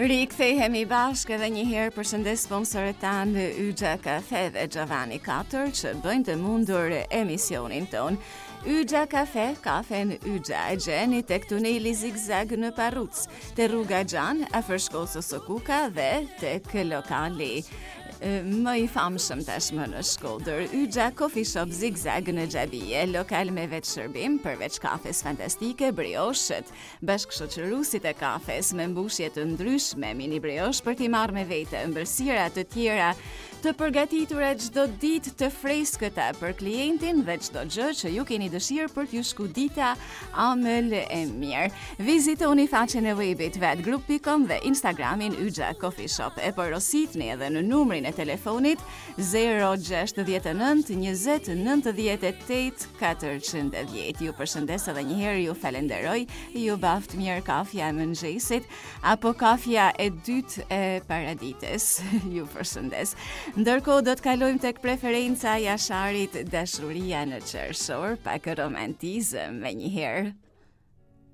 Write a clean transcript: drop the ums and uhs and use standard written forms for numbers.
Rikthehemi bashkë edhe një herë përshëndes sponsorët tanë Yxha Kafe dhe Giovanni Katër që bëjnë të mundur emisionin ton. Yxha Kafe, kafen Yxha e gjeni tek tuneli Zigzag në Parruc, te rruga Gjan, afër shkollës së Kuka dhe tek lokali më i famshëm tashmë në Shkodër, Yxha Coffee Shop Zigzag në Xhabije, lokal me vetë shërbim përveç kafes fantastike, brioshet, bashkëshoqëruesit e kafes me mbushje të ndryshme, mini briosh për t'i marrë me vete, ëmbëlsira të tjera të përgatitura çdo ditë të freskëta për klientin dhe çdo gjë që ju keni dëshirë për t'ju shkudita amël e mirë. Vizitoni faqen e webit vetgroup.com dhe Instagramin Yxha Coffee Shop. E porositni edhe në numrin e telefonit 069 20 98 410. Ju përshëndes edhe një herë, ju falenderoj, ju baft mirë kafja e mëngjesit apo kafja e dytë e paradites. Ju përshëndes. Ndërkohë do të kalojmë tek preferenca e Jasharit, dashuria në qershor, pak romantizëm me një herë.